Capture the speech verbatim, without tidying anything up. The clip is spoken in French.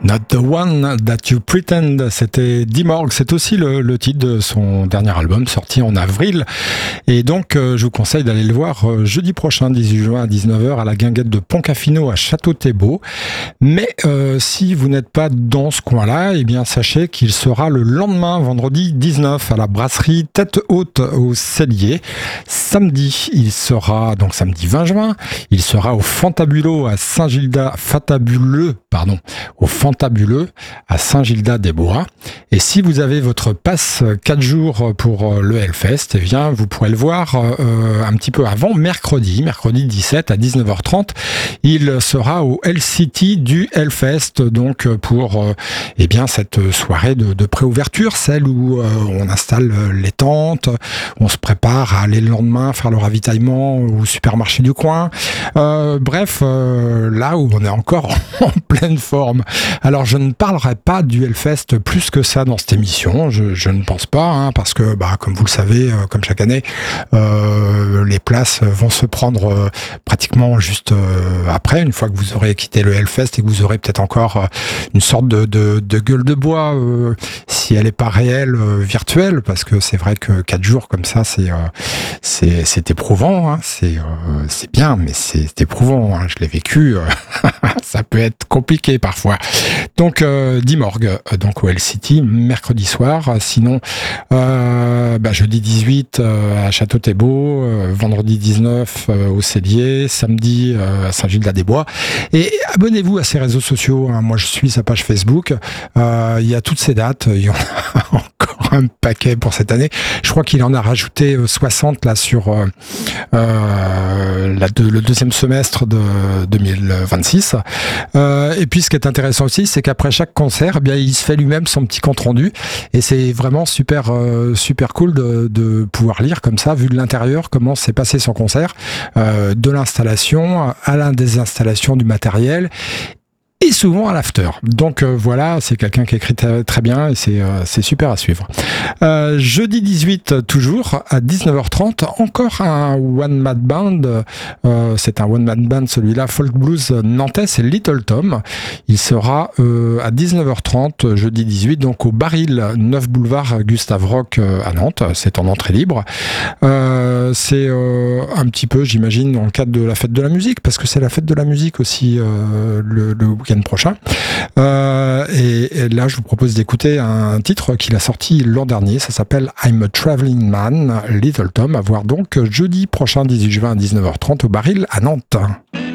Not the one that you pretend, c'était Dimorg, c'est aussi le, le titre de son dernier album sorti en avril. Et donc, euh, je vous conseille d'aller le voir euh, jeudi prochain, dix-huit juin à dix-neuf heures, à la Guinguette de Pontcafino à Château-Thiebaut. Mais euh, si vous n'êtes pas dans ce coin-là, eh bien sachez qu'il sera le lendemain, vendredi dix-neuf, à la brasserie Tête Haute au Cellier. Samedi, il sera, donc samedi vingt juin, il sera au Fantabuleux à Saint-Gildas, Fantabuleux, pardon, au Fantabuleux à Saint-Gildas-des-Bois. Et si vous avez votre passe quatre jours pour le Hellfest, eh bien, vous pourrez le voir euh, un petit peu avant, mercredi, mercredi dix-sept à dix-neuf heures trente. Il sera au Hell City du Hellfest, donc pour euh, eh bien, cette soirée de, de préouverture, celle où euh, on installe les tentes, on se prépare à aller le lendemain faire le ravitaillement au supermarché du coin. Euh, bref, euh, là où on est encore en pleine forme. Alors, je ne parlerai pas du Hellfest plus que ça dans cette émission, je, je ne pense pas, hein, parce que, bah, comme vous le savez, euh, comme chaque année, euh, les places vont se prendre euh, pratiquement juste euh, après, une fois que vous aurez quitté le Hellfest et que vous aurez peut-être encore euh, une sorte de, de, de gueule de bois, euh, si elle n'est pas réelle, euh, virtuelle, parce que c'est vrai que quatre jours comme ça, c'est euh, c'est, c'est éprouvant, hein, c'est euh, c'est bien, mais c'est éprouvant, hein, je l'ai vécu, euh, ça peut être compliqué parfois. Donc, euh, Dimorg, euh, donc au Hell City, mercredi soir. Sinon, euh, bah, jeudi dix-huit euh, à Château-Thiebaut, euh, vendredi dix-neuf euh, au Cellier, samedi euh, à Saint-Gildas-des-Bois. Et abonnez-vous à ses réseaux sociaux. Hein. Moi, je suis sa page Facebook. Euh, il y a toutes ces dates. Il y en a encore un paquet pour cette année. Je crois qu'il en a rajouté soixante là sur euh, euh, la de, le deuxième semestre de deux mille vingt-six. Euh, et puis, ce qui est intéressant aussi, c'est qu'après chaque concert, eh bien, il se fait lui-même son petit compte rendu. Et c'est vraiment super, euh, super cool de, de pouvoir lire comme ça, vu de l'intérieur, comment s'est passé son concert, euh, de l'installation à la désinstallation du matériel. Et souvent à l'after. Donc euh, voilà, c'est quelqu'un qui écrit t- très bien et c'est, euh, c'est super à suivre. Euh, jeudi dix-huit, toujours, à dix-neuf heures trente, encore un one-man band. Euh, c'est un one-man band, celui-là, folk blues nantais, c'est Little Tom. Il sera euh, à dix-neuf heures trente, jeudi dix-huit, donc au Baril, neuf boulevard Gustave Roch euh, à Nantes. C'est en entrée libre. Euh, c'est euh, un petit peu, j'imagine, dans le cadre de la fête de la musique, parce que c'est la fête de la musique aussi, euh, le, le week-end prochain. Euh, et, et là, je vous propose d'écouter un titre qu'il a sorti l'an dernier. Ça s'appelle I'm a Traveling Man, Little Tom. À voir donc jeudi prochain, dix-huit juin à dix-neuf heures trente au Baril à Nantes.